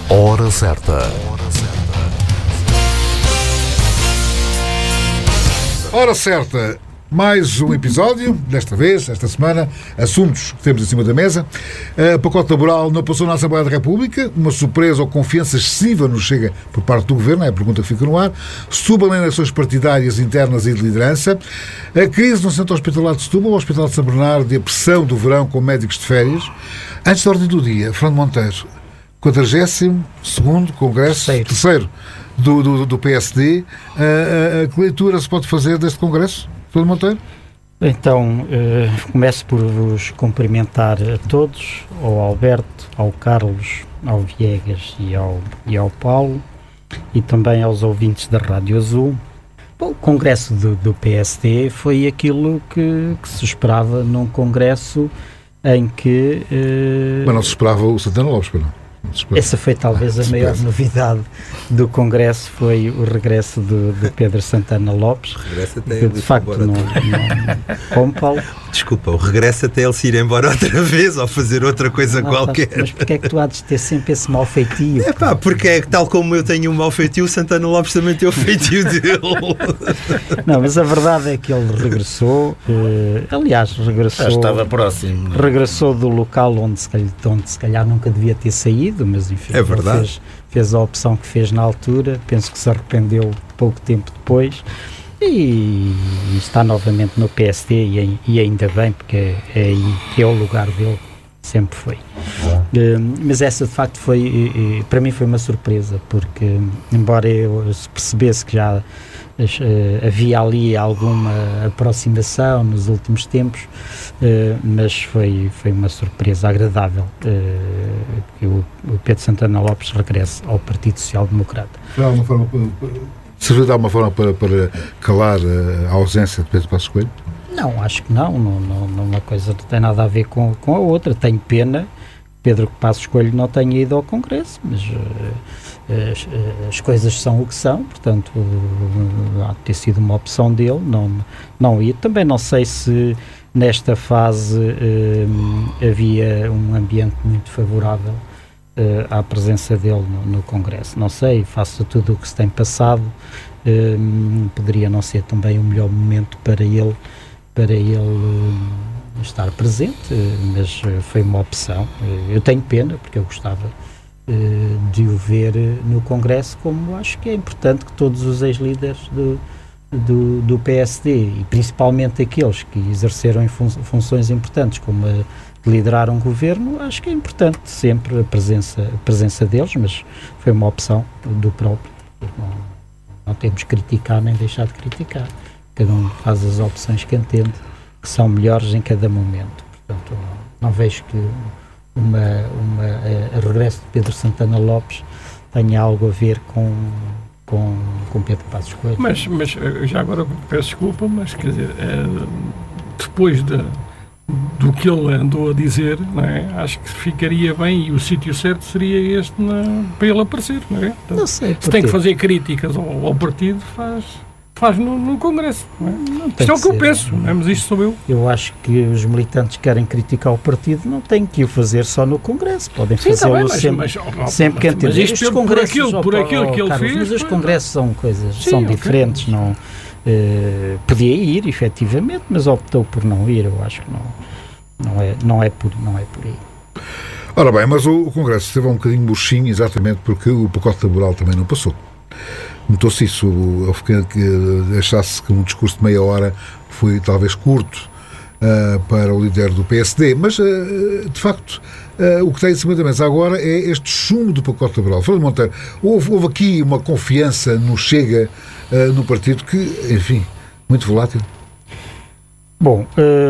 Hora certa. Hora certa. Mais um episódio, desta vez, esta semana, assuntos que temos em cima da mesa. O pacote laboral não passou na Assembleia da República, uma surpresa ou confiança excessiva nos chega por parte do Governo, é a pergunta que fica no ar. Setúbal em eleições partidárias internas e de liderança. A crise no Centro Hospitalar de Setúbal, o Hospital de São Bernardo e a pressão do verão com médicos de férias. Antes da ordem do dia, Fernando Monteiro, 42º Congresso, terceiro do PSD. Que leitura se pode fazer deste Congresso? Fernando Monteiro? Então, começo por vos cumprimentar a todos, ao Alberto, ao Carlos, ao Viegas e ao Paulo, e também aos ouvintes da Rádio Azul. Bom, o Congresso do PSD foi aquilo que se esperava num Congresso em que... Mas não se esperava o Santana Lopes, não? Essa foi talvez a maior novidade do Congresso, foi o regresso de Pedro Santana Lopes. Regresso até ele de facto não... Como, Paulo? Desculpa, o regresso até ele se ir embora outra vez ou fazer outra coisa qualquer. Mas porquê é que tu há de ter sempre esse mau feitio? Porque é que tal como eu tenho um mau feitio, o Santana Lopes também tem o feitio dele. Não, mas a verdade é que ele regressou, aliás, regressou... estava próximo. Regressou do local onde se calhar nunca devia ter saído, mas enfim, é verdade. Fez a opção que fez na altura, penso que se arrependeu pouco tempo depois. E está novamente no PSD e ainda bem, porque é aí que é o lugar dele, sempre foi. Mas essa de facto foi, para mim foi uma surpresa, porque embora eu percebesse que já havia ali alguma aproximação nos últimos tempos, mas foi uma surpresa agradável que o Pedro Santana Lopes regresse ao Partido Social Democrata. Serviu de alguma forma para calar a ausência de Pedro Passos Coelho? Não, acho que não. Uma coisa não tem nada a ver com a outra. Tenho pena que Pedro Passos Coelho não tenha ido ao Congresso, mas as coisas são o que são, portanto há de ter sido uma opção dele não ir. Também não sei se nesta fase havia um ambiente muito favorável à presença dele no Congresso. Não sei, face a tudo o que se tem passado, poderia não ser também o melhor momento para ele estar presente, mas foi uma opção. Eu tenho pena, porque eu gostava de o ver no Congresso, como acho que é importante que todos os ex-líderes do PSD, e principalmente aqueles que exerceram funções importantes, como a de liderar um governo, acho que é importante sempre a presença deles, mas foi uma opção do próprio. Não temos que criticar nem deixar de criticar. Cada um faz as opções que entende que são melhores em cada momento. Portanto, não vejo que a regresso de Pedro Santana Lopes tenha algo a ver com Pedro Passos Coelho. Mas já agora peço desculpa, mas quer dizer, depois do que ele andou a dizer, não é? Acho que ficaria bem e o sítio certo seria este para ele aparecer, não é? Então, não sei. Se tem que fazer críticas ao partido, faz no Congresso. Não é? Isto é o que eu penso, não é? Mas isto sou eu. Eu acho que os militantes que querem criticar o partido não têm que o fazer só no Congresso, podem fazê-lo sempre que entenderem. Mas isto por aquilo que ele fez... Mas os congressos são coisas, são diferentes, não... podia ir, efetivamente, mas optou por não ir. Eu acho que não é por aí. Ora bem, mas o Congresso esteve um bocadinho murchinho, exatamente porque o pacote laboral também não passou. Notou-se isso. Houve que achasse que um discurso de meia hora foi talvez curto para o líder do PSD, mas de facto o que está em cima da mesa agora é este chumbo do pacote laboral. Fernando Monteiro, houve aqui uma confiança no Chega, no partido que, enfim, muito volátil. Bom,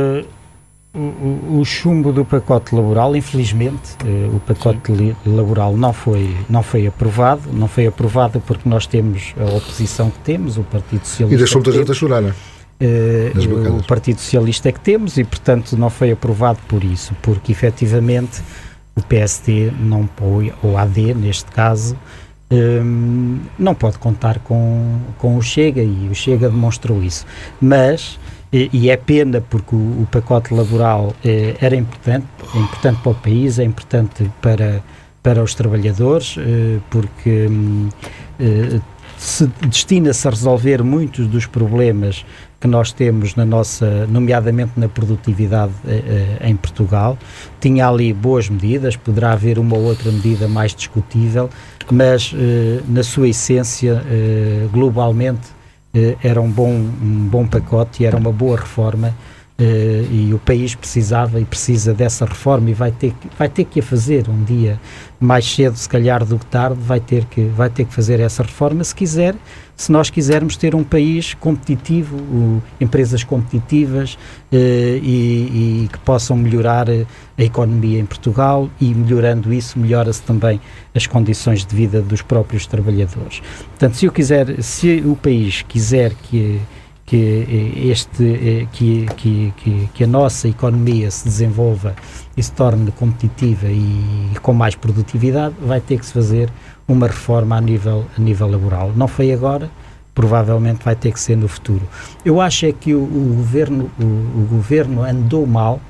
o chumbo do pacote laboral, infelizmente, o pacote laboral não foi aprovado. Não foi aprovado porque nós temos a oposição que temos, o Partido Socialista. E deixou muita gente a chorar, não é? O Partido Socialista é que temos e, portanto, não foi aprovado por isso, porque efetivamente o PSD, ou AD neste caso, não pode contar com o Chega, e o Chega demonstrou isso. Mas, e é pena porque o pacote laboral era importante para o país, é importante para para os trabalhadores, porque se destina-se a resolver muitos dos problemas que nós temos na nossa, nomeadamente na produtividade em Portugal. Tinha ali boas medidas, poderá haver uma ou outra medida mais discutível, mas na sua essência, globalmente, era um bom pacote e era uma boa reforma, e o país precisava e precisa dessa reforma, e vai ter que a fazer um dia, mais cedo se calhar do que tarde, vai ter que fazer essa reforma se nós quisermos ter um país competitivo, empresas competitivas, e que possam melhorar a economia em Portugal, e melhorando isso melhora-se também as condições de vida dos próprios trabalhadores. Portanto, se o país quiser que a nossa economia se desenvolva e se torne competitiva e com mais produtividade, vai ter que se fazer uma reforma a nível laboral. Não foi agora, provavelmente vai ter que ser no futuro. Eu acho é que o governo andou mal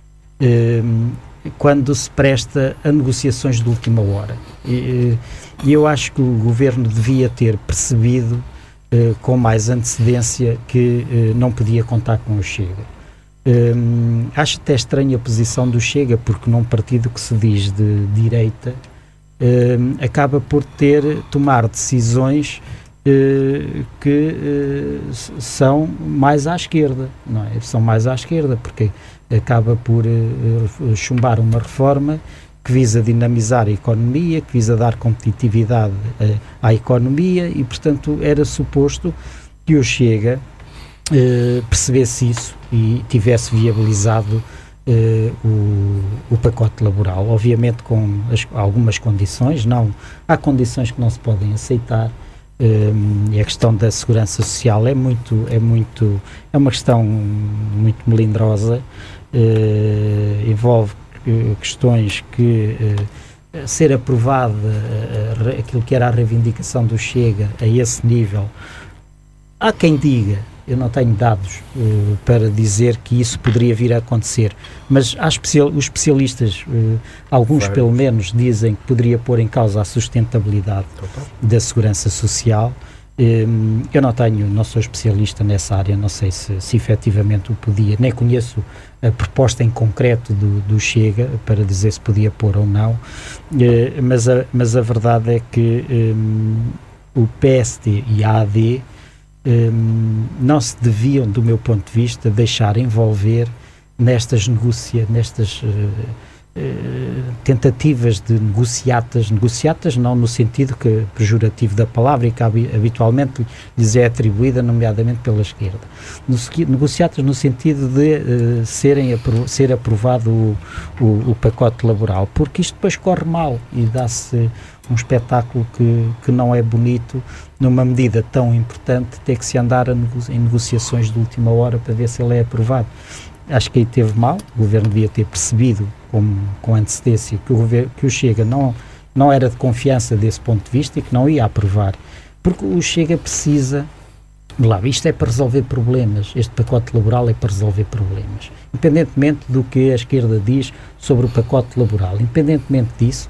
quando se presta a negociações de última hora. E eu acho que o governo devia ter percebido com mais antecedência que não podia contar com o Chega. Acho até estranha a posição do Chega, porque num partido que se diz de direita, acaba por tomar decisões que são mais à esquerda, não é? São mais à esquerda, porque acaba por chumbar uma reforma que visa dinamizar a economia, que visa dar competitividade à economia, e, portanto, era suposto que o Chega percebesse isso e tivesse viabilizado o pacote laboral, obviamente com algumas condições. Há condições que não se podem aceitar, e a questão da segurança social é uma questão muito melindrosa, envolve questões que ser aprovada aquilo que era a reivindicação do Chega a esse nível. Há quem diga, eu não tenho dados para dizer que isso poderia vir a acontecer, mas os especialistas, alguns pelo menos, dizem que poderia pôr em causa a sustentabilidade da segurança social. Eu não sou especialista nessa área, não sei se efetivamente o podia, nem conheço a proposta em concreto do Chega para dizer se podia pôr ou não, mas a verdade é que o PSD e a AD não se deviam, do meu ponto de vista, deixar envolver nestas tentativas de negociatas não no sentido pejorativo da palavra, e que habitualmente lhes é atribuída, nomeadamente pela esquerda. Negociatas no sentido de ser aprovado o pacote laboral, porque isto depois corre mal e dá-se um espetáculo que não é bonito, numa medida tão importante, ter que se andar em negociações de última hora para ver se ele é aprovado. Acho que aí teve mal, o Governo devia ter percebido com antecedência que o Chega não era de confiança desse ponto de vista e que não ia aprovar, porque o Chega precisa, isto é para resolver problemas, este pacote laboral é para resolver problemas, independentemente do que a esquerda diz sobre o pacote laboral, independentemente disso,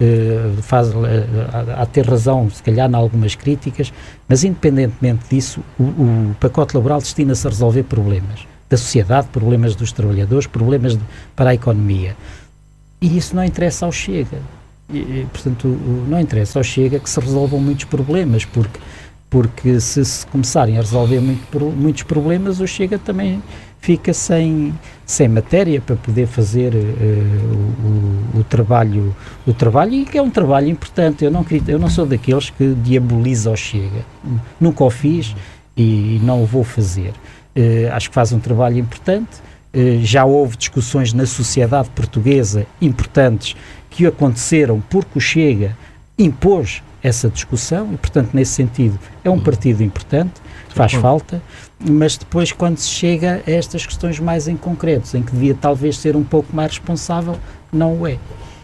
a ter razão, se calhar, em algumas críticas, mas independentemente disso, o pacote laboral destina-se a resolver problemas da sociedade, problemas dos trabalhadores, problemas para a economia. E isso não interessa ao Chega. Portanto, não interessa ao Chega que se resolvam muitos problemas, porque se começarem a resolver muitos problemas, o Chega também fica sem matéria para poder fazer o trabalho, e que é um trabalho importante. Eu não sou daqueles que diaboliza o Chega. Nunca o fiz e não o vou fazer. Acho que faz um trabalho importante. Já houve discussões na sociedade portuguesa importantes que aconteceram porque o Chega impôs essa discussão e, portanto, nesse sentido, é um partido importante, faz falta, mas depois, quando se chega a estas questões mais em concretos, em que devia talvez ser um pouco mais responsável, não o é.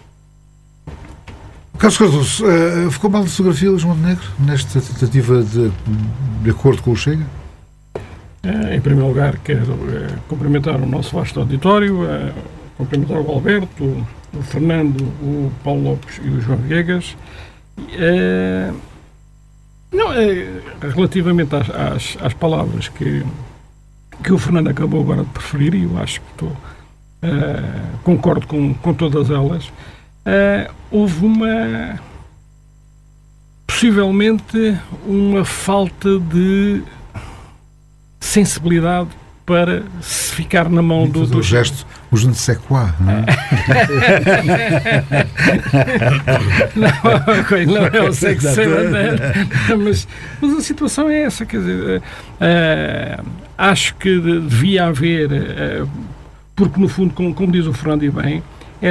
Carlos Cardoso, ficou mal de fotografia Luís Montenegro nesta tentativa de acordo com o Chega? Em primeiro lugar, quero cumprimentar o nosso vasto auditório, cumprimentar o Alberto, o Fernando, o Paulo Lopes e o João Viegas. Relativamente às palavras que o Fernando acabou agora de preferir, e eu acho que concordo com todas elas, houve possivelmente uma falta de sensibilidade para se ficar na mão do gesto, o je ne sais quoi, não é? Não é o sexo, mas a situação é essa, quer dizer, acho que devia haver, porque no fundo, como diz o Fernando e bem,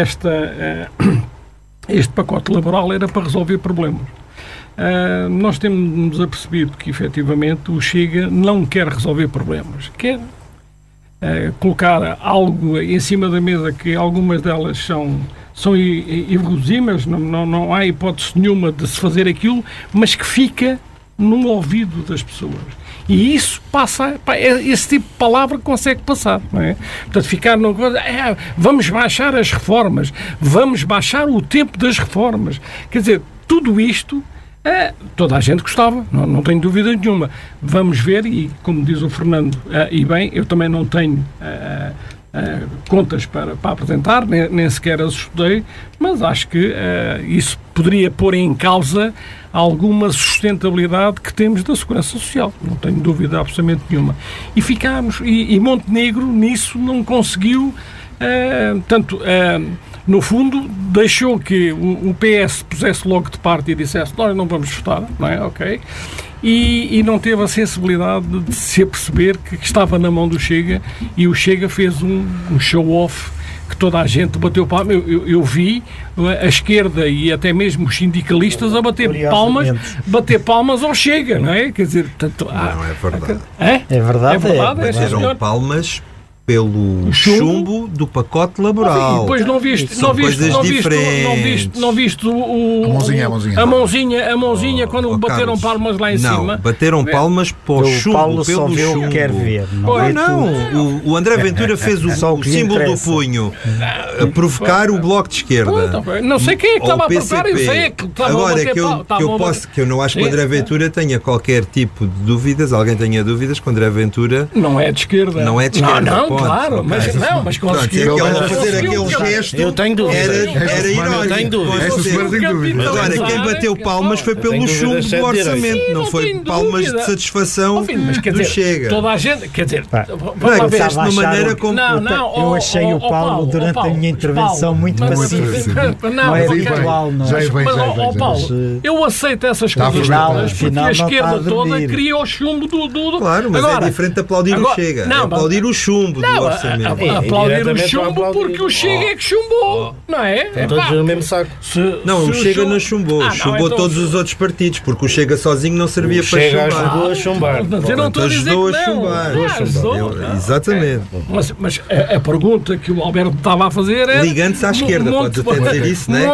este pacote laboral era para resolver problemas. Nós temos apercebido que efetivamente o Chega não quer resolver problemas, quer colocar algo em cima da mesa que algumas delas são irreduzimas, não há hipótese nenhuma de se fazer aquilo, mas que fica no ouvido das pessoas. E isso passa, esse tipo de palavra consegue passar, não é? Portanto, ficar no vamos baixar as reformas, vamos baixar o tempo das reformas. Quer dizer, tudo isto toda a gente gostava, não tenho dúvida nenhuma. Vamos ver, e como diz o Fernando, e bem, eu também não tenho contas para apresentar, nem sequer as estudei, mas acho que isso poderia pôr em causa alguma sustentabilidade que temos da segurança social, não tenho dúvida absolutamente nenhuma. E ficámos, e Montenegro nisso não conseguiu, no fundo, deixou que o PS pusesse logo de parte e dissesse nós não vamos votar, não é? Ok. E não teve a sensibilidade de se aperceber que estava na mão do Chega, e o Chega fez um show-off que toda a gente bateu palmas. Eu vi a esquerda e até mesmo os sindicalistas a bater palmas ao Chega, não é? Quer dizer, não é verdade. É verdade. Bateram palmas pelo chumbo do pacote laboral. Depois não viste a mãozinha quando bateram palmas lá em cima. Bateram palmas para o chumbo, pelo chumbo. Quer ver. O André Ventura fez o símbolo do punho a provocar o Bloco de Esquerda. Não sei quem é que estava a provocar, eu sei que estava a bater palmas. Que eu não acho que o André Ventura tenha qualquer tipo de dúvidas, alguém tenha dúvidas que o André Ventura não é de esquerda. Não é de esquerda. Claro, mas conseguiu. Fazer aquele gesto. Eu tenho dúvidas. Era irónico. Agora, quem bateu palmas foi pelo chumbo do orçamento, não foi palmas de satisfação do Chega. Toda a gente, quer dizer, vamos ver de uma maneira como. Eu achei o Paulo, durante a minha intervenção, muito pacífico. Não é habitual, não é? Paulo, eu aceito essas coisas todas, porque a esquerda toda queria o chumbo do. Claro, mas é diferente de aplaudir o Chega. É aplaudir o chumbo do orçamento. Aplaudir o chumbo porque o Chega é que chumbou, não é? Todos no mesmo saco. Não, o Chega não chumbou. Chumbou todos os outros partidos, porque o Chega sozinho não servia para chumbar. Chega ajudou a chumbar. Eu não estou a dizer que não. Exatamente. Mas a pergunta que o Alberto estava a fazer é... Ligando-se à esquerda, pode até dizer isso, não é?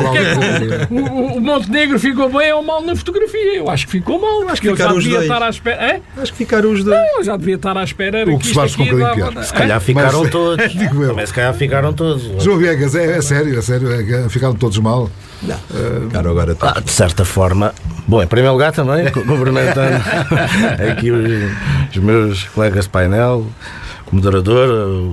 O Montenegro ficou bem ou mal na fotografia? Eu acho que ficou mal. Acho que ficaram os dois. Acho que ficaram os dois. Eu já devia estar à espera o que isto aqui dava... Se calhar ficaram todos. Mas se calhar ficaram todos. João Viegas, é sério, ficaram todos mal. Não, ficaram agora todos. De certa forma. Bom, em primeiro lugar também, cumprimentando aqui os meus colegas de painel, o moderador,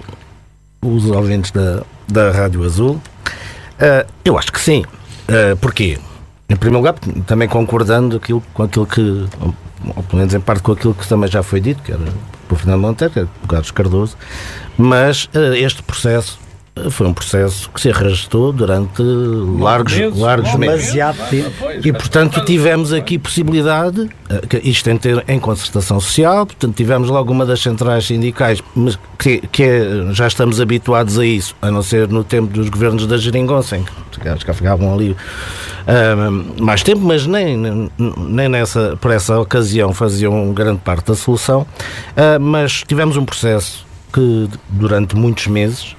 os ouvintes da Rádio Azul. Eu acho que sim. Porquê? Em primeiro lugar, também concordando com aquilo que, ou pelo menos em parte com aquilo que também já foi dito, que era por Fernando Monteiro, que era por Carlos Cardoso, mas este processo foi um processo que se arrastou durante largos meses. Demasiado tempo. E, portanto, tivemos aqui possibilidade, isto tem de ter em concertação social, portanto, tivemos logo uma das centrais sindicais, mas já estamos habituados a isso, a não ser no tempo dos governos da Geringonça, em que cá ficavam ali mais tempo, mas nem por essa ocasião faziam grande parte da solução, mas tivemos um processo que durante muitos meses,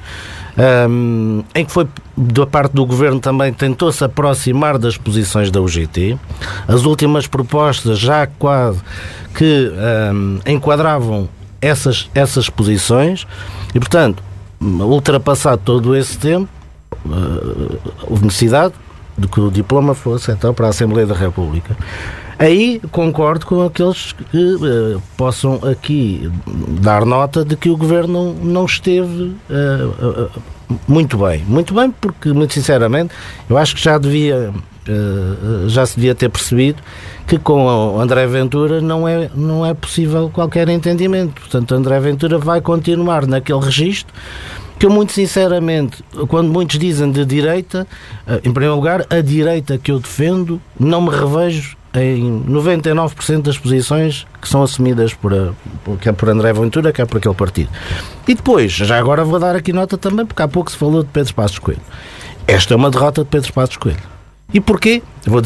em que foi da parte do Governo também tentou-se aproximar das posições da UGT. As últimas propostas já quase que enquadravam essas posições e, portanto, ultrapassado todo esse tempo, houve necessidade de que o diploma fosse então para a Assembleia da República. Aí concordo com aqueles que possam aqui dar nota de que o Governo não esteve muito bem, porque, muito sinceramente, eu acho que já se devia ter percebido que com o André Ventura não é possível qualquer entendimento. Portanto, André Ventura vai continuar naquele registro que eu, muito sinceramente, quando muitos dizem de direita, em primeiro lugar, a direita que eu defendo, não me revejo em 99% das posições que são assumidas quer por André Ventura, quer por aquele partido. E depois, já agora vou dar aqui nota também, porque há pouco se falou de Pedro Passos Coelho. Esta é uma derrota de Pedro Passos Coelho. E porquê?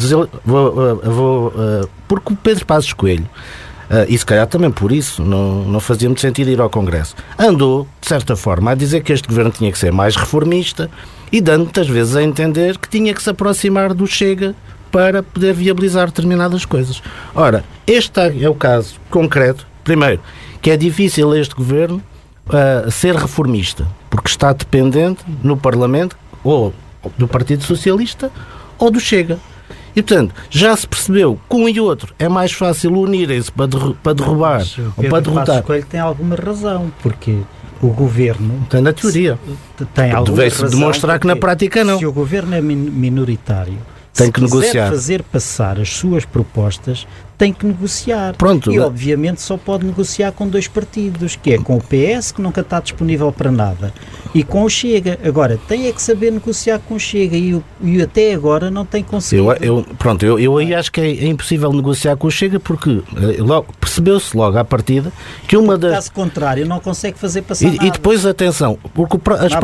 Porque o Pedro Passos Coelho, e se calhar também por isso, não fazia muito sentido ir ao Congresso, andou, de certa forma, a dizer que este governo tinha que ser mais reformista e dando muitas vezes a entender que tinha que se aproximar do Chega para poder viabilizar determinadas coisas. Ora, este é o caso concreto, primeiro, que é difícil este governo ser reformista, porque está dependente no Parlamento ou do Partido Socialista ou do Chega. E, portanto, já se percebeu que um e outro é mais fácil unirem-se para derrubar ou para derrotar. Passos Coelho tem alguma razão, porque o governo... Tem na teoria. Tem alguma razão. Demonstrar que na prática não. Se o governo é minoritário, tem que negociar. Se quiser fazer passar as suas propostas, tem que negociar. Pronto, e, obviamente, só pode negociar com dois partidos, que é com o PS, que nunca está disponível para nada, e com o Chega. Agora, tem é que saber negociar com o Chega, e até agora não tem conseguido. Eu aí acho que é impossível negociar com o Chega, porque percebeu-se logo à partida que uma das... Caso contrário, não consegue fazer passar nada. E depois, atenção, porque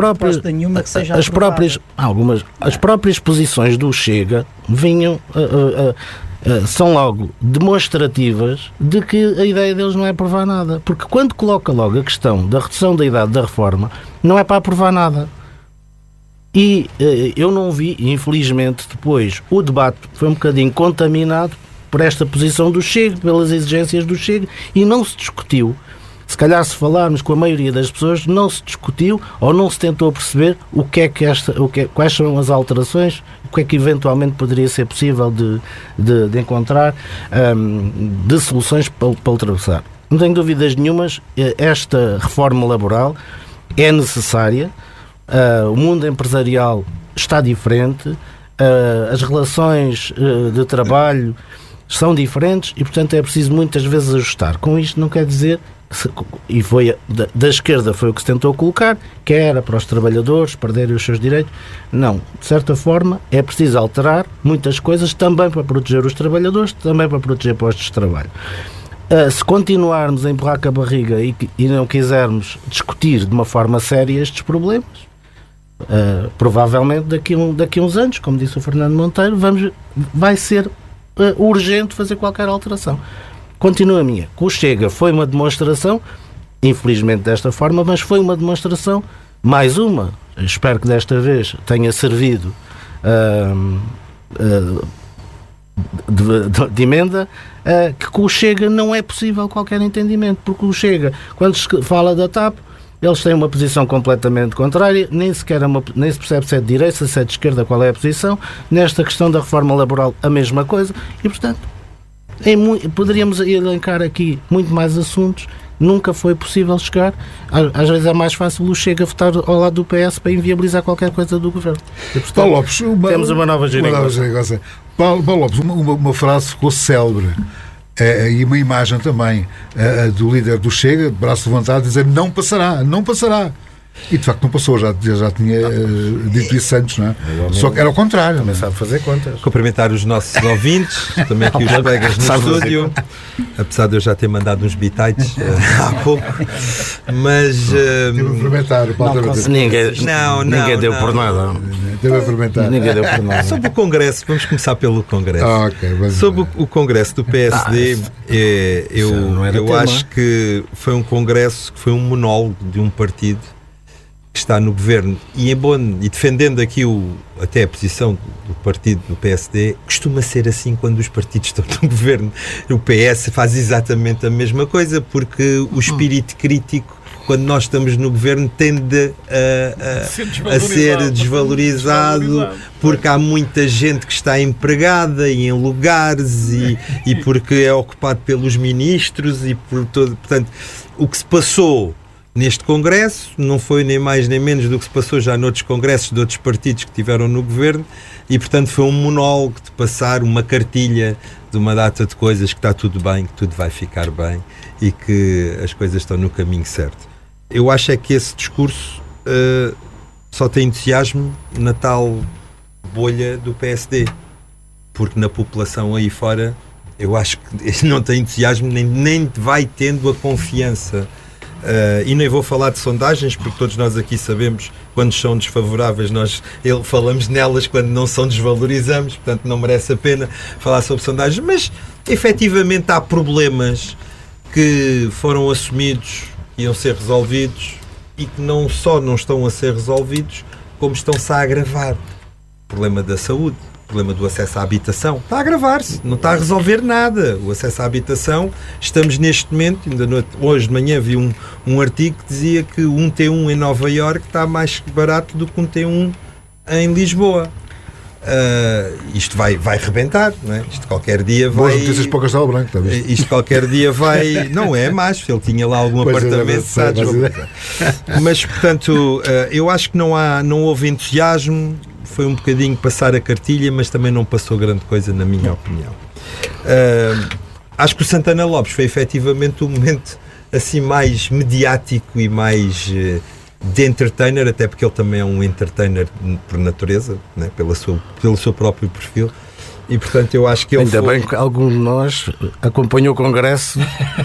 as próprias posições do Chega vinham... são logo demonstrativas de que a ideia deles não é aprovar nada, porque quando coloca logo a questão da redução da idade da reforma, não é para aprovar nada. E eu não vi, infelizmente, depois o debate foi um bocadinho contaminado por esta posição do Chega, pelas exigências do Chega, e não se discutiu. Se calhar, se falarmos com a maioria das pessoas, não se discutiu ou não se tentou perceber quais são as alterações, o que é que eventualmente poderia ser possível de encontrar de soluções para ultrapassar. Não tenho dúvidas nenhumas, esta reforma laboral é necessária, o mundo empresarial está diferente, as relações de trabalho são diferentes e, portanto, é preciso muitas vezes ajustar. Com isto não quer dizer... E foi da esquerda foi o que se tentou colocar, que era para os trabalhadores perderem os seus direitos. Não, de certa forma é preciso alterar muitas coisas também para proteger os trabalhadores, também para proteger postos de trabalho. Se continuarmos a empurrar com a barriga e não quisermos discutir de uma forma séria estes problemas, provavelmente daqui a uns anos, como disse o Fernando Monteiro, vai ser urgente fazer qualquer alteração. Continua a minha. Com o Chega foi uma demonstração, infelizmente desta forma, mas foi uma demonstração, mais uma, espero que desta vez tenha servido de emenda, que com o Chega não é possível qualquer entendimento, porque o Chega, quando se fala da TAP, eles têm uma posição completamente contrária, nem se percebe se é de direita, se é de esquerda, qual é a posição. Nesta questão da reforma laboral, a mesma coisa, e portanto poderíamos elencar aqui muito mais assuntos. Nunca foi possível chegar. Às vezes é mais fácil o Chega votar ao lado do PS para inviabilizar qualquer coisa do governo. E, portanto, Paulo Lopes, temos uma nova geringonça. Paulo Lopes, uma frase ficou célebre e uma imagem também do líder do Chega, de braço levantado, dizer não passará, não passará. E de facto não passou, já tinha dito isso antes, não é? Só que era ao contrário. Também sabe fazer contas. Cumprimentar os nossos ouvintes, também aqui os colegas no estúdio, apesar de eu já ter mandado uns bitites há pouco, mas... Teve a fermentar, o Paulo ninguém deu por nada. Teve a fermentar. Ninguém deu por nada. Sobre o Congresso, vamos começar pelo Congresso. Okay, sobre o Congresso do PSD, eu acho que foi um Congresso que foi um monólogo de um partido que está no governo e defendendo aqui até a posição do partido do PSD, costuma ser assim quando os partidos estão no governo. O PS faz exatamente a mesma coisa, porque o espírito crítico, quando nós estamos no governo, tende a ser desvalorizado, porque há muita gente que está empregada e em lugares e porque é ocupado pelos ministros e por todo. Portanto, o que se passou neste Congresso não foi nem mais nem menos do que se passou já noutros congressos de outros partidos que tiveram no governo e, portanto, foi um monólogo de passar uma cartilha de uma data de coisas que está tudo bem, que tudo vai ficar bem e que as coisas estão no caminho certo. Eu acho é que esse discurso só tem entusiasmo na tal bolha do PSD, porque na população aí fora eu acho que não tem entusiasmo nem vai tendo a confiança. E nem vou falar de sondagens, porque todos nós aqui sabemos quando são desfavoráveis, nós falamos nelas, quando não são desvalorizamos, portanto não merece a pena falar sobre sondagens, mas efetivamente há problemas que foram assumidos, iam ser resolvidos e que não só não estão a ser resolvidos, como estão-se a agravar. O problema da saúde, o problema do acesso à habitação, está a agravar-se, não está a resolver nada. O acesso à habitação, estamos neste momento, hoje de manhã vi um artigo que dizia que um T1 em Nova Iorque está mais barato do que um T1 em Lisboa. Isto vai rebentar, não é? Isto qualquer dia vai... Boas notícias para o Castelo Branco, está bem? Isto qualquer dia vai... Não é mais, ele tinha lá algum apartamento. Mas, portanto, eu acho que não houve entusiasmo, foi um bocadinho passar a cartilha, mas também não passou grande coisa, na minha opinião. Acho que o Santana Lopes foi efetivamente o momento assim mais mediático e mais... de entertainer, até porque ele também é um entertainer por natureza, né? Pelo seu próprio perfil, e portanto eu acho que ele ainda bem que algum de nós acompanhou o Congresso.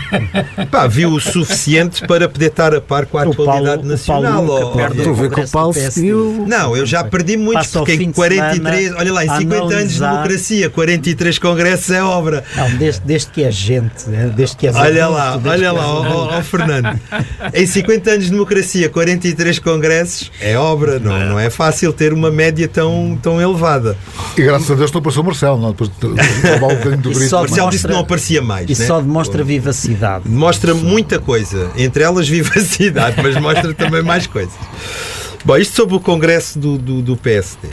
Viu o suficiente para poder estar a par com a atualidade nacional. Tu vê que o Paulo seguiu. Não, eu já perdi muitos, porque em 43, olha lá, em 50 anos de democracia, 43 congressos é obra. Não, desde que é gente, desde que é olha lá, Fernando, em 50 anos de democracia, 43 congressos é obra, não é fácil ter uma média tão elevada. E graças a Deus não passou Marcelo, não? Depois de roubar um bocadinho do grito. Marcelo disse que não aparecia mais. Isso, né? Só demonstra vivacidade. Demonstra muita coisa, entre elas vivacidade, mas mostra também mais coisas. Bom, isto sobre o Congresso do PSD.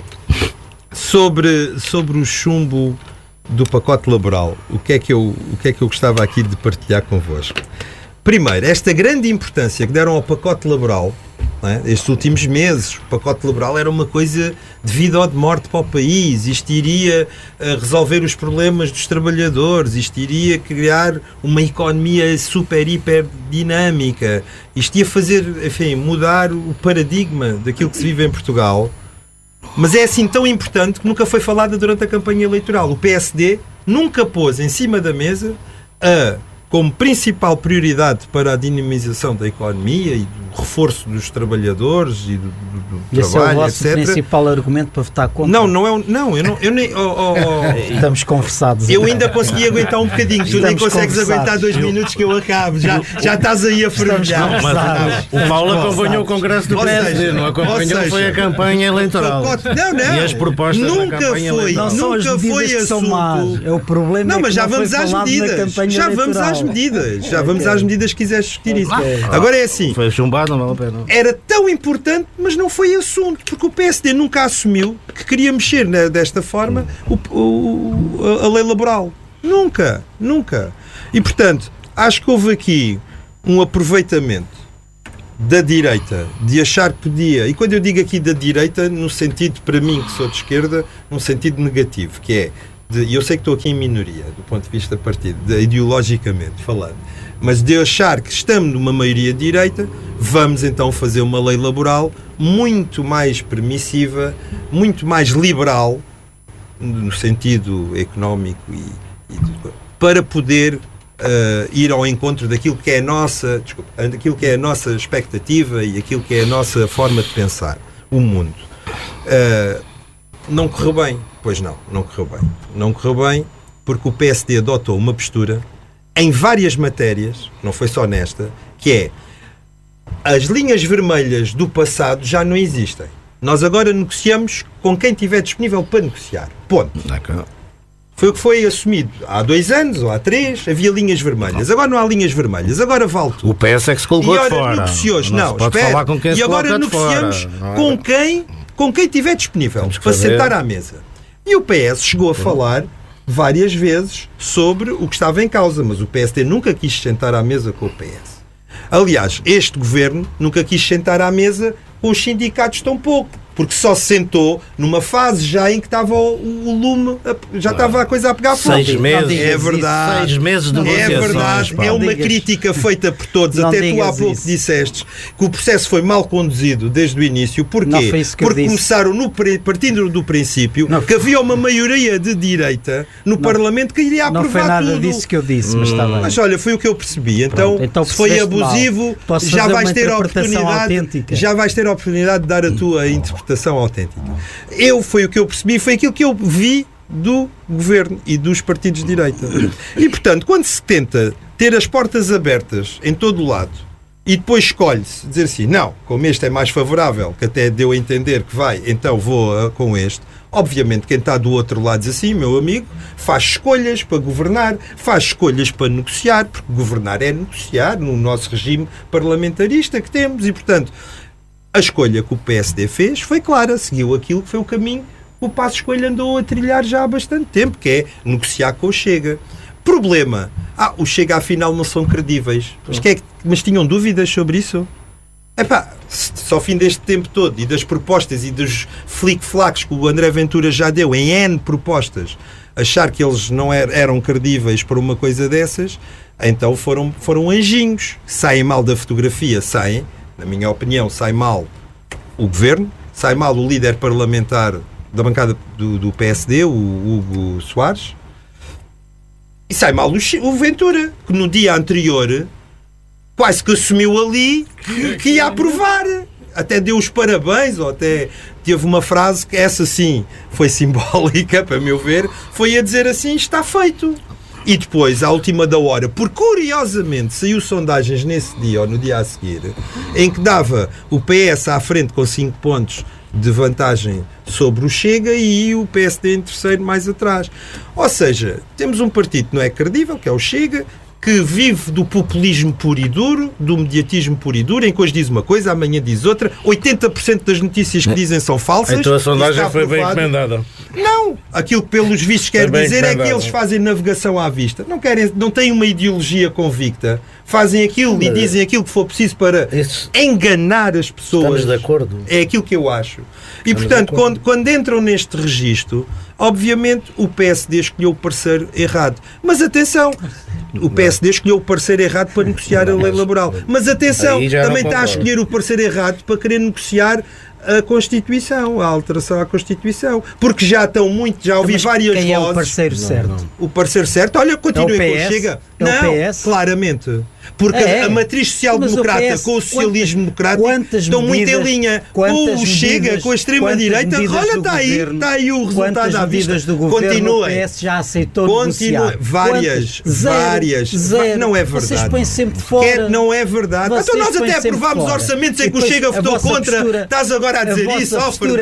Sobre o chumbo do pacote laboral, o que é que eu gostava aqui de partilhar convosco? Primeiro, esta grande importância que deram ao pacote laboral, não é? Estes últimos meses, o pacote laboral era uma coisa de vida ou de morte para o país, isto iria resolver os problemas dos trabalhadores, isto iria criar uma economia super, hiper dinâmica, isto ia fazer, enfim, mudar o paradigma daquilo que se vive em Portugal, mas é assim tão importante que nunca foi falada durante a campanha eleitoral. O PSD nunca pôs em cima da mesa como principal prioridade para a dinamização da economia e do reforço dos trabalhadores e do trabalho, etc. Esse é o vosso principal argumento para votar contra? Não, eu nem... Estamos conversados. Eu ainda consegui aguentar um bocadinho. Tu nem consegues aguentar 2 minutos que eu acabo. Já estás aí a fervilhar. O Paulo acompanhou o Congresso do PSD, não acompanhou, foi a campanha eleitoral. Não. E as propostas da campanha eleitoral. Nunca foi assunto. É o problema. Não, mas já vamos às medidas. Já vamos às medidas que quiseres discutir isso. Agora é assim. Foi chumbado, não vale a pena. Era tão importante, mas não foi assunto, porque o PSD nunca assumiu que queria mexer desta forma a lei laboral. Nunca. E, portanto, acho que houve aqui um aproveitamento da direita de achar que podia, e quando eu digo aqui da direita, no sentido, para mim, que sou de esquerda, num sentido negativo, que é, e eu sei que estou aqui em minoria, do ponto de vista partido, ideologicamente falando, mas de achar que estamos numa maioria de direita, vamos então fazer uma lei laboral muito mais permissiva, muito mais liberal, no sentido económico para poder ir ao encontro daquilo que é a nossa expectativa e aquilo que é a nossa forma de pensar o mundo. Não correu bem. Pois não correu bem porque o PSD adotou uma postura em várias matérias, não foi só nesta, que é as linhas vermelhas do passado já não existem. Nós agora negociamos com quem estiver disponível para negociar. Ponto. Foi o que foi assumido há 2 anos ou há 3, havia linhas vermelhas. Agora não há linhas vermelhas, agora vale tudo. O PS é que se colocou de fora. Negociou-se. Não, espera. E agora negociamos com quem estiver disponível para sentar à mesa. E o PS chegou a falar várias vezes sobre o que estava em causa, mas o PSD nunca quis sentar à mesa com o PS. Aliás, este governo nunca quis sentar à mesa com os sindicatos tão pouco, porque só se sentou numa fase já em que estava o lume, já estava a coisa a pegar fogo. 6 meses. É verdade. 6 meses de negociações. É verdade. É uma crítica feita por todos. Até tu há pouco disseste que o processo foi mal conduzido desde o início. Porquê? Porque começaram, partindo do princípio, que havia uma maioria de direita no Parlamento que iria aprovar tudo. Não foi nada disso que eu disse, mas está bem. Mas olha, foi o que eu percebi. Então se foi abusivo, já vais ter a oportunidade de dar a tua interpretação autêntica. Foi o que eu percebi, foi aquilo que eu vi do governo e dos partidos de direita. E, portanto, quando se tenta ter as portas abertas em todo o lado e depois escolhe-se dizer assim, não, como este é mais favorável, que até deu a entender que vai, então vou com este. Obviamente, quem está do outro lado diz assim, meu amigo, faz escolhas para governar, faz escolhas para negociar, porque governar é negociar no nosso regime parlamentarista que temos e, portanto, a escolha que o PSD fez foi clara, seguiu aquilo que foi o caminho que o Passos Coelho andou a trilhar já há bastante tempo, que é negociar com o Chega. Problema, o Chega afinal não são credíveis. Mas tinham dúvidas sobre isso? Se ao fim deste tempo todo e das propostas e dos flic-flacs que o André Ventura já deu em N propostas, achar que eles não eram credíveis por uma coisa dessas, então foram anjinhos. Saem mal da fotografia, saem. Na minha opinião, sai mal o governo, sai mal o líder parlamentar da bancada do PSD, o Hugo Soares, e sai mal o Ventura, que no dia anterior quase que assumiu ali que ia aprovar. Até deu os parabéns, ou até teve uma frase que essa sim foi simbólica, para meu ver, foi a dizer assim, está feito. E depois, à última da hora, porque curiosamente saiu sondagens nesse dia ou no dia a seguir, em que dava o PS à frente com 5 pontos de vantagem sobre o Chega e o PSD em terceiro mais atrás. Ou seja, temos um partido que não é credível, que é o Chega, que vive do populismo puro e duro, do mediatismo puro e duro, em que hoje diz uma coisa, amanhã diz outra. 80% das notícias que dizem são falsas. Então a sondagem foi bem encomendada. Não! Aquilo que pelos vistos quer dizer é que eles fazem navegação à vista. Não têm uma ideologia convicta. Fazem aquilo e dizem aquilo que for preciso para enganar as pessoas. Estamos de acordo. É aquilo que eu acho. E, portanto, quando entram neste registro, obviamente o PSD escolheu o parceiro errado. Mas atenção, o PSD escolheu o parceiro errado para negociar a lei laboral. Mas atenção, também está a escolher o parceiro errado para querer negociar a Constituição, a alteração à Constituição. Porque já ouvi várias vozes. Quem é o parceiro certo? O parceiro certo, olha, continuem com o Chega. Não, claramente. Porque a matriz social-democrata com o socialismo democrático estão muito em linha. Com o Chega, com a extrema-direita, olha, está aí o resultado à vista. Continua. O PS já aceitou negociar. Várias. Zero. Não é verdade. Vocês põem sempre de fora. Não é verdade. Então nós até aprovámos orçamentos em que o Chega votou contra. Estás agora a dizer isso? A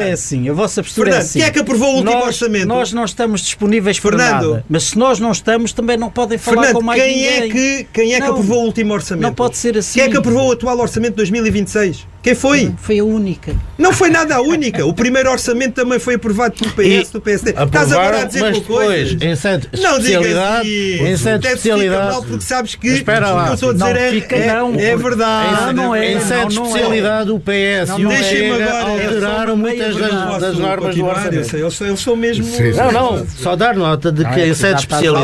vossa postura é assim. Quem é que aprovou o último orçamento? Nós não estamos disponíveis para nada. Mas se nós não estamos, também não podem falar com mais ninguém. Quem é que aprovou o último orçamento? Não pode ser assim. Quem é que aprovou o atual orçamento de 2026? Quem foi? Foi a única. Não foi nada a única. O primeiro orçamento também foi aprovado pelo PS, do PSD. Estás agora a dizer por coisas. Em sede especialidade, em sede especialidade. Mal porque sabes que espera lá. o que eu estou a dizer é verdade. Em sede especialidade, o PS e o Chega alteraram muitas das normas do orçamento. Eles são mesmo... Não, só dar nota de que em sede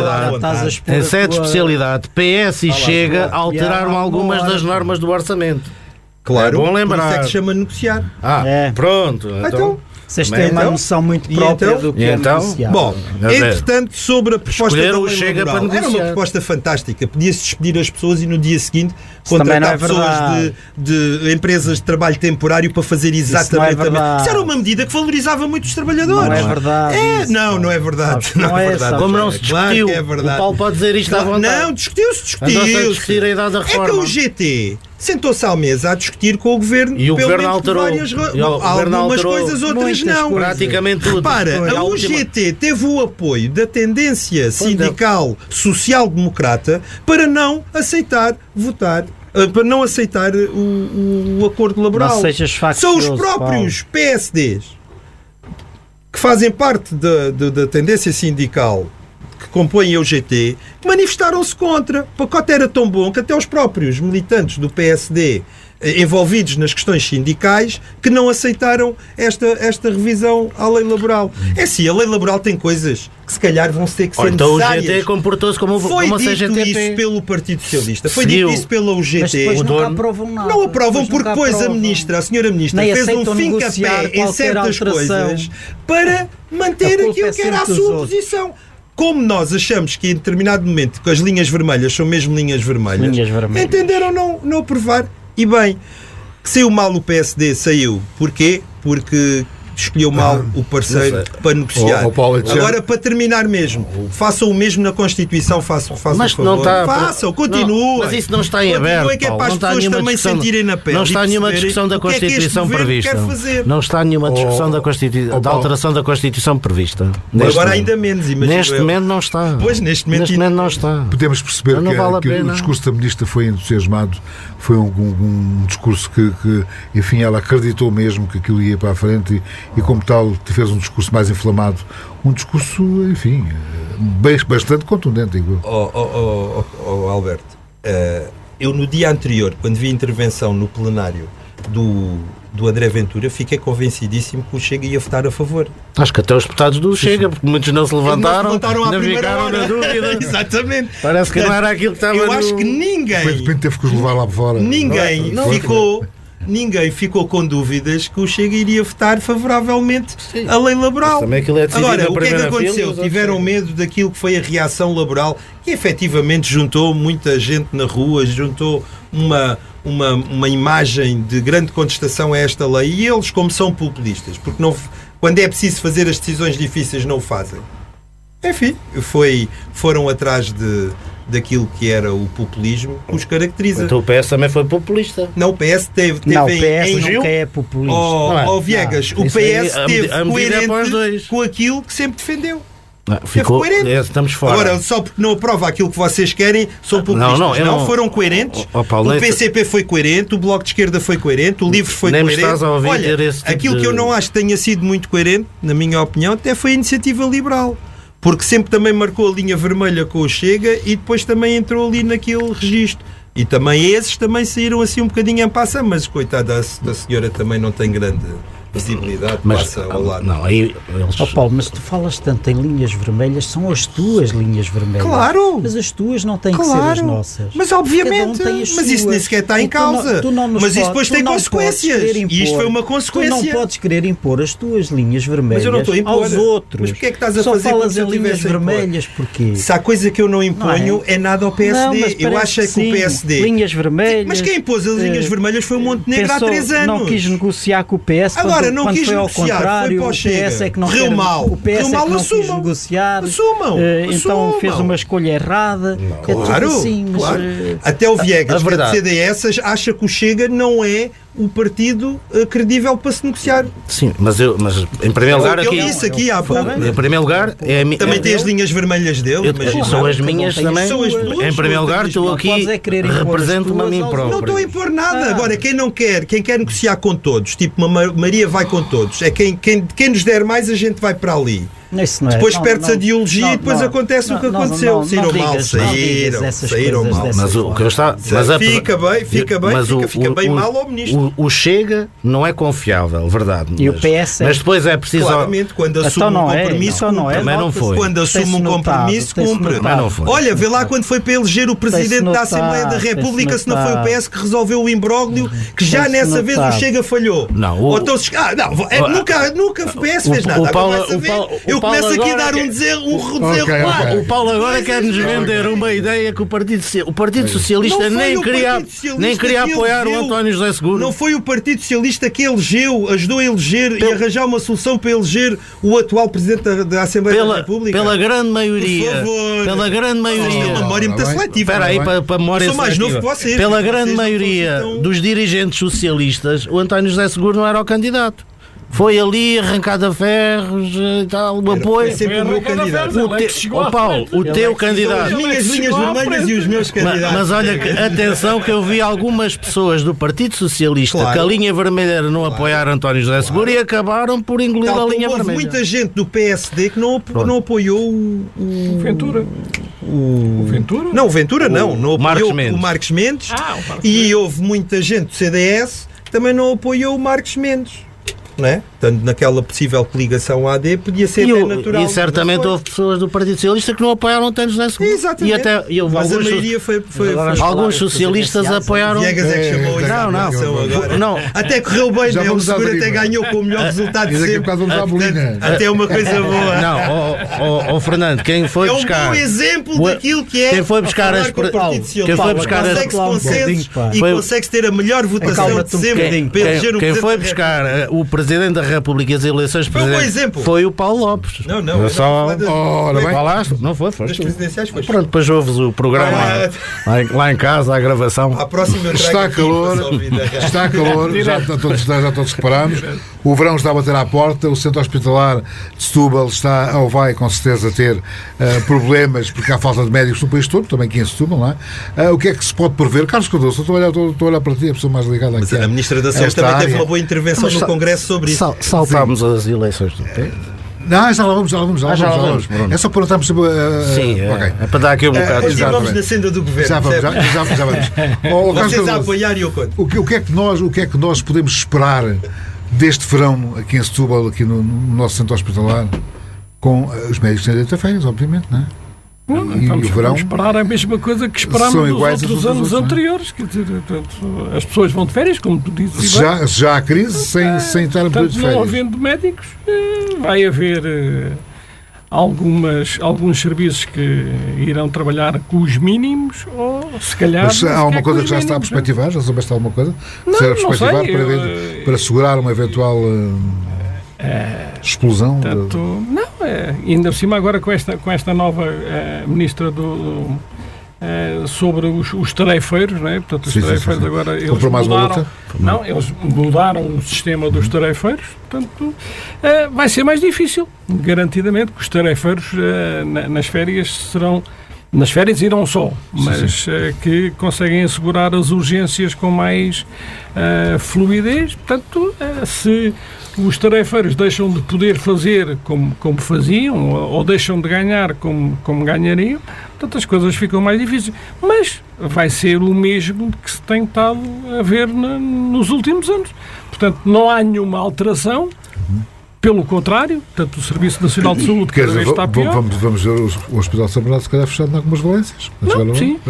especialidade, PS e Chega alteraram algumas das normas do orçamento. Claro, bom lembrar. Por isso é que chama negociar. Pronto. Então vocês têm uma noção muito própria do que é negociar. Bom, entretanto, sobre a proposta da lei Chega laboral, para negociar. era uma proposta fantástica. Podia-se despedir as pessoas e no dia seguinte contratar pessoas de empresas de trabalho temporário para fazer exatamente a mesma. Isso era uma medida que valorizava muito os trabalhadores. Não é verdade. Não é verdade. Não é verdade. Como não se discutiu. É verdade. O Paulo pode dizer isto à vontade. Não, discutiu-se. Andou-se a discutir a idade da reforma. É que o GT sentou-se à mesa a discutir com o Governo. E o Governo alterou. Algumas coisas, outras não. Praticamente tudo. Repara, a UGT teve o apoio da tendência sindical social-democrata para não aceitar votar, para não aceitar o acordo laboral. Não sejas São os faccioso, próprios PSDs que fazem parte da tendência sindical que compõem a UGT, que manifestaram-se contra. O pacote era tão bom que até os próprios militantes do PSD envolvidos nas questões sindicais que não aceitaram esta revisão à lei laboral. É assim, a lei laboral tem coisas que se calhar vão ter que ser necessárias. Então o UGT comportou-se como a CGTP. Foi dito isso pelo Partido Socialista, foi dito isso pela UGT. Mas depois nunca aprovam nada. Não aprovam porque depois a senhora Ministra, fez um fim-capé em certas coisas para manter aquilo que era a sua posição. Como nós achamos que em determinado momento que as linhas vermelhas são mesmo linhas vermelhas. Entenderam não aprovar. E bem, que saiu mal o PSD, saiu. Porquê? Porque escolheu mal o parceiro para negociar. Agora, para terminar mesmo, façam o mesmo na Constituição, façam mas favor. Não está, façam, continuem. Mas isso não está em aberto, que é para as pessoas também sentirem na pele. Não está nenhuma discussão da Constituição prevista. Não está nenhuma discussão da alteração da Constituição prevista. Agora ainda menos, imagino. Neste momento não está. Pois, neste momento não está. Podemos perceber que o discurso da Ministra foi entusiasmado, foi um discurso que, enfim, ela acreditou mesmo que aquilo ia para a frente e como tal, fez um discurso mais inflamado. Um discurso, enfim, bastante contundente, digo eu. Alberto, eu no dia anterior, quando vi a intervenção no plenário do André Ventura, fiquei convencidíssimo que o Chega ia votar a favor. Acho que até os deputados do Chega, porque muitos não se levantaram, não ficaram na dúvida. Exatamente. Parece que não era aquilo que estava Eu acho que ninguém... De repente teve que os levar lá para fora. Ninguém ficou com dúvidas que o Chega iria votar favoravelmente à lei laboral. Agora, o que é que aconteceu? Tiveram medo daquilo que foi a reação laboral, que efetivamente juntou muita gente na rua, juntou uma imagem de grande contestação a esta lei, e eles, como são populistas, porque quando é preciso fazer as decisões difíceis, não o fazem. Enfim, foram atrás daquilo que era o populismo que os caracteriza. Então o PS também foi populista. Não, o PS teve não, o PS nunca é populista. Viegas, o PS teve coerente com aquilo que sempre defendeu. Ficou coerente. Estamos fora. Agora, só porque não aprova aquilo que vocês querem, são populistas. Não foram coerentes. Paulo, o PCP foi coerente, o Bloco de Esquerda foi coerente, o LIVRE foi coerente. Olha, aquilo que eu não acho que tenha sido muito coerente, na minha opinião, até foi a Iniciativa Liberal. Porque sempre também marcou a linha vermelha com o Chega e depois também entrou ali naquele registro. E também esses também saíram assim um bocadinho em passa, mas coitada da senhora também não tem grande visibilidade, passa ao lado. Não, aí Paulo, mas tu falas tanto em linhas vermelhas, são as tuas linhas vermelhas. Claro! Mas as tuas não têm que ser as nossas. Mas obviamente, mas isso nem sequer está em causa. Mas isso depois tem consequências. E isto foi uma consequência. Tu não podes querer impor as tuas linhas vermelhas aos outros. Mas porquê é que estás a só fazer falas em linhas vermelhas? Porquê? Se há coisa que eu não imponho é nada ao PSD. Eu acho que o PSD... Linhas vermelhas... Mas quem impôs as linhas vermelhas foi o Montenegro há 3 anos. Não quis negociar com o PS. Agora, não quis negociar, foi para o Chega. PS é que não Correu mal. O PS é que não quis negociar. Então fez uma escolha errada. Claro, claro. Até o Viegas, que é do CDS, acha que o Chega não é o partido credível para se negociar. Sim, mas em primeiro lugar eu disse aqui há pouco. Em primeiro lugar também tem as linhas vermelhas dele. São as minhas também. Em primeiro lugar estou aqui, represento-me a mim próprio. Não estou a impor nada. Agora, quem quer negociar com todos, tipo Maria vai com todos, é quem nos der mais a gente vai para ali. Depois perde-se a ideologia e depois acontece o que aconteceu. Saíram mal. Mas o que eu está. Fica bem mal ao ministro. O Chega não é confiável, verdade. E o PS mas depois é preciso. Claramente, quando assume um compromisso, também não foi. Quando assume um compromisso, cumpre. Olha, vê lá quando foi para eleger o Presidente da Assembleia da República, se não foi o PS que resolveu o imbróglio, que já nessa vez o Chega falhou. Não, nunca o PS fez nada. Agora vai saber. Eu eu começo aqui a dar um deserro. O Paulo agora quer-nos vender uma ideia que o Partido Socialista nem queria apoiar o António José Seguro. Não foi o Partido Socialista que ajudou a eleger e arranjar uma solução para eleger o atual Presidente da Assembleia da República? Pela grande maioria. Por favor. Pela grande maioria. Isto é uma memória muito seletiva. Espera aí, para a memória eu sou mais seletiva. novo que vocês. Pela grande maioria dos dirigentes socialistas, o António José Seguro não era o candidato. Foi ali arrancado a ferros e tal, o apoio. É sempre o meu candidato. Paulo, o teu candidato. As minhas linhas vermelhas e os meus candidatos. Mas olha, atenção que eu vi algumas pessoas do Partido Socialista que a linha vermelha era não apoiar António José Seguro e acabaram por engolir a linha vermelha. Houve muita gente do PSD que não apoiou o Ventura. O Ventura? Não, o Ventura não apoiou o Marcos Mendes. E houve muita gente do CDS que também não apoiou o Marcos Mendes. Não é? Portanto, naquela possível coligação AD podia ser até natural. E certamente houve pessoas do Partido Socialista que não apoiaram António José Seguro. Exatamente. Mas a maioria foi alguns socialistas apoiaram. Viegas é que chamou não. Até correu bem, né? O Seguro até ganhou com o melhor resultado de sempre. Até uma coisa boa. Não, Fernando, quem foi buscar. É um bom exemplo daquilo que é. Quem foi buscar as consegue-se ter a melhor votação de sempre para eleger o Quem foi buscar o Presidente da República e as eleições presidenciais foi o Paulo Lopes. Não. Falaste? Não foi? Das presidenciais foi. Pronto, depois ouves o programa lá em casa, a gravação. À próxima está calor, já todos reparamos. O verão está a bater à porta, o centro hospitalar de Setúbal está ou vai com certeza ter problemas porque há falta de médicos no país todo, também aqui em Setúbal, não é? O que é que se pode prever? Carlos Cardoso, estou a olhar para ti, a pessoa mais ligada aqui. A Ministra da Saúde também teve uma boa intervenção no Congresso sobre isso. Saltámos as eleições do tempo. Não, já lá vamos. É só para notarmos sempre. Sim, é para dar aqui um bocado. Continuamos na senda do governo. Já vamos. Vocês a apoiar e eu conto. O que é que nós podemos esperar deste verão aqui em Setúbal, aqui no nosso centro hospitalar, com os médicos sem direito a férias, obviamente, não é? Vamos esperar a mesma coisa que esperámos nos outros anos anteriores. Quer dizer, as pessoas vão de férias, como tu dizes. Já há crise sem estar a período de férias. Não havendo médicos, vai haver alguns serviços que irão trabalhar com os mínimos, ou se calhar. Mas há alguma coisa que já está a perspectivar? Já soubeste alguma coisa? Não sei. Para segurar uma eventual explosão? Ainda por cima agora com esta nova ministra sobre os tarefeiros, não é? Portanto, os tarefeiros agora eles mudaram o sistema dos tarefeiros, portanto vai ser mais difícil, garantidamente, que os tarefeiros nas férias e não só, mas que conseguem assegurar as urgências com mais fluidez. Portanto, se os tarefeiros deixam de poder fazer como faziam, ou deixam de ganhar como ganhariam, portanto as coisas ficam mais difíceis. Mas vai ser o mesmo que se tem estado a ver nos últimos anos. Portanto, não há nenhuma alteração. Pelo contrário, portanto, o Serviço Nacional de Saúde cada vez está pior. Vamos ver o Hospital de São Bernardo se calhar fechado em algumas valências. Sim,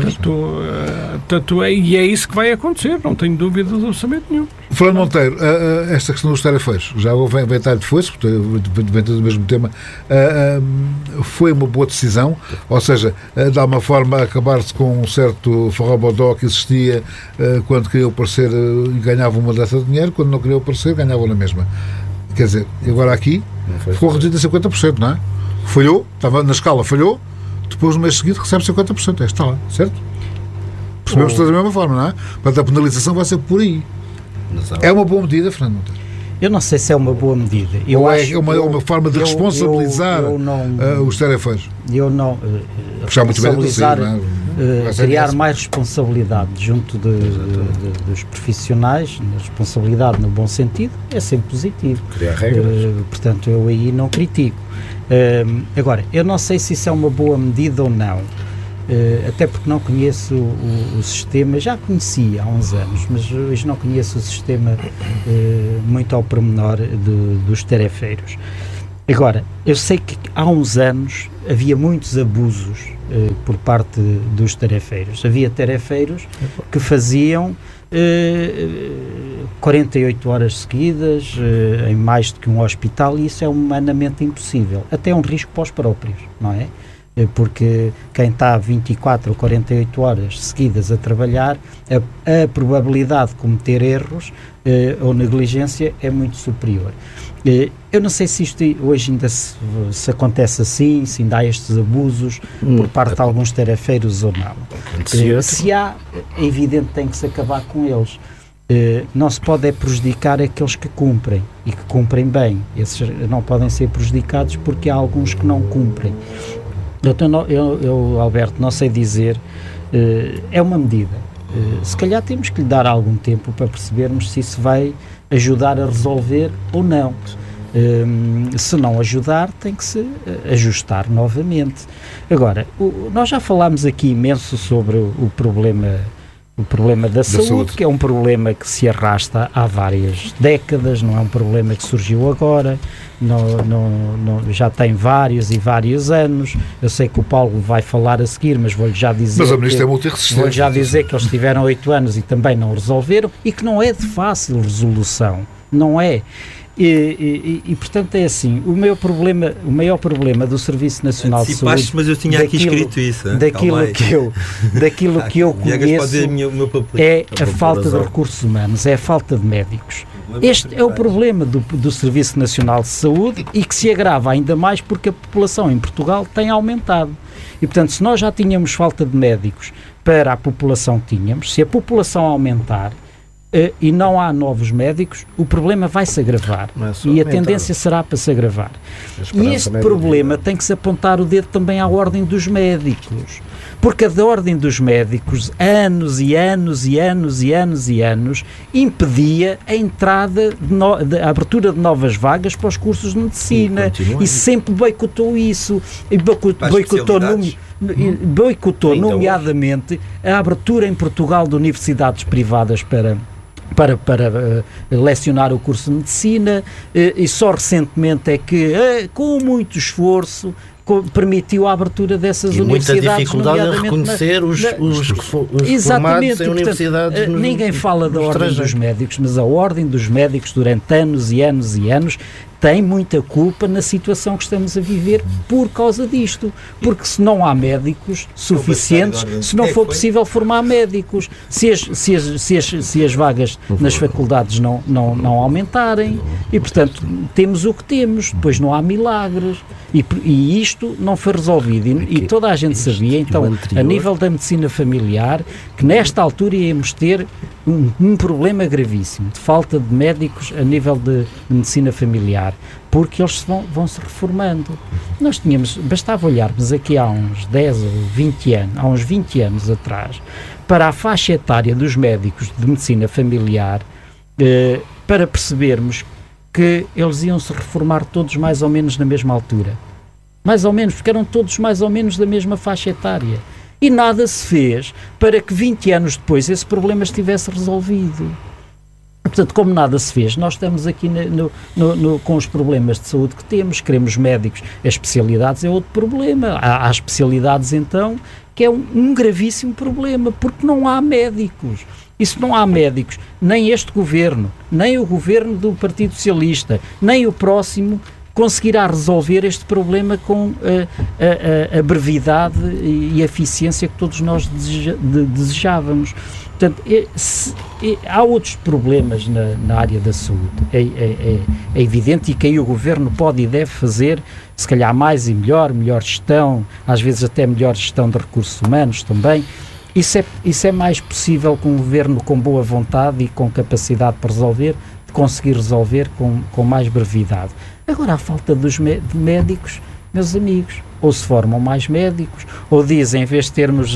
e é isso que vai acontecer, não tenho dúvida de orçamento nenhum. Fernando Monteiro, esta questão dos tarefeiros, já vem tarde depois, vem todo o mesmo tema, foi uma boa decisão, ou seja, de alguma forma acabar-se com um certo forrobodó que existia quando queriam aparecer ganhavam uma data de dinheiro, quando não queriam aparecer ganhavam na mesma. Quer dizer, agora aqui ficou reduzido a 50%, não é? Falhou, estava na escala, falhou, depois no mês seguinte recebe 50%, está lá, certo? Percebemos todos da mesma forma, não é? Portanto, a penalização vai ser por aí. É uma boa medida, Fernando Monteiro? Eu não sei se é uma boa medida. É uma forma de responsabilizar os tarefeiros? Eu não. Responsabilizar, criar mais responsabilidade junto dos profissionais, responsabilidade no bom sentido, é sempre positivo. Criar regras. Portanto, eu aí não critico. Agora, eu não sei se isso é uma boa medida ou não. Até porque não conheço o sistema, já conhecia há uns anos, mas hoje não conheço o sistema muito ao pormenor dos tarefeiros. Agora, eu sei que há uns anos havia muitos abusos por parte dos tarefeiros. Havia tarefeiros que faziam 48 horas seguidas, em mais do que um hospital, e isso é humanamente impossível. Até é um risco para os próprios, não é? Porque quem está 24 ou 48 horas seguidas a trabalhar, a probabilidade de cometer erros ou negligência é muito superior. Eu não sei se isto hoje ainda se acontece assim, se ainda há estes abusos por parte de alguns tarefeiros ou não. Se há, é evidente que tem que se acabar com eles. Não se pode prejudicar aqueles que cumprem e que cumprem bem. Esses não podem ser prejudicados porque há alguns que não cumprem. Eu, Alberto, não sei dizer, é uma medida. Se calhar temos que lhe dar algum tempo para percebermos se isso vai ajudar a resolver ou não. Se não ajudar, tem que se ajustar novamente. Agora, nós já falámos aqui imenso sobre o problema da saúde, que é um problema que se arrasta há várias décadas, não é um problema que surgiu agora, já tem vários e vários anos. Eu sei que o Paulo vai falar a seguir, mas vou-lhe já dizer, vou-lhe já dizer que eles tiveram 8 anos e também não resolveram, e que não é de fácil resolução, não é? E portanto é assim, o maior problema do Serviço Nacional de Saúde, mas eu tinha aqui escrito isso, daquilo que eu conheço, é a falta de recursos humanos, é a falta de médicos. Este é o problema do Serviço Nacional de Saúde, e que se agrava ainda mais porque a população em Portugal tem aumentado. E portanto, se nós já tínhamos falta de médicos para a população que tínhamos, se a população aumentar e não há novos médicos, o problema vai se agravar, e a tendência será para se agravar. E este problema tem que se apontar o dedo também à ordem dos médicos, porque a da ordem dos médicos, anos e anos e anos e anos e anos, impedia a entrada, a abertura de novas vagas para os cursos de medicina, e sempre boicotou isso, e boicotou nomeadamente a abertura em Portugal de universidades privadas para lecionar o curso de medicina, e só recentemente é que, com muito esforço, permitiu a abertura dessas universidades. Muita dificuldade em reconhecer os formados em universidades. Ninguém fala da ordem dos médicos, mas a ordem dos médicos durante anos e anos e anos tem muita culpa na situação que estamos a viver por causa disto, porque se não há médicos suficientes, se não for possível formar médicos, se as vagas nas faculdades não aumentarem, e portanto temos o que temos, depois não há milagres, e isto não foi resolvido, e toda a gente sabia, então, a nível da medicina familiar, que nesta altura íamos ter um problema gravíssimo de falta de médicos a nível de medicina familiar, porque eles vão se reformando. Nós bastava olharmos aqui há uns 10 ou 20 anos, há uns 20 anos atrás, para a faixa etária dos médicos de medicina familiar, para percebermos que eles iam se reformar todos mais ou menos na mesma altura. Mais ou menos, porque eram todos mais ou menos da mesma faixa etária. E nada se fez para que 20 anos depois esse problema estivesse resolvido. Portanto, como nada se fez, nós estamos aqui com os problemas de saúde que temos, queremos médicos, as especialidades é outro problema. Há especialidades, então, que é um gravíssimo problema, porque não há médicos. E se não há médicos, nem este governo, nem o governo do Partido Socialista, nem o próximo, conseguirá resolver este problema com a brevidade e a eficiência que todos nós desejávamos. Portanto, há outros problemas na área da saúde, é evidente, e que aí o Governo pode e deve fazer, se calhar mais e melhor gestão, às vezes até melhor gestão de recursos humanos também. Isso é mais possível com um Governo com boa vontade e com capacidade para resolver, de conseguir resolver com mais brevidade. Agora, a falta de médicos, meus amigos, ou se formam mais médicos, ou dizem, em vez de termos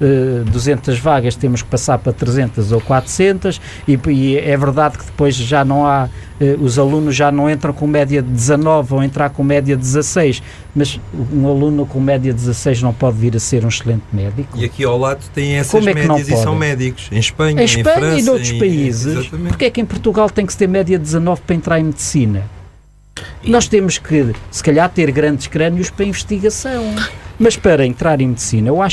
200 vagas, temos que passar para 300 ou 400, e é verdade que depois já não há, os alunos já não entram com média de 19, vão entrar com média de 16, mas um aluno com média de 16 não pode vir a ser um excelente médico. E aqui ao lado tem essas médias e são médicos, em Espanha, em França, e noutros países. Porque é que em Portugal tem que se ter média de 19 para entrar em medicina? Nós temos que, se calhar, ter grandes crânios para investigação, mas para entrar em medicina, eu acho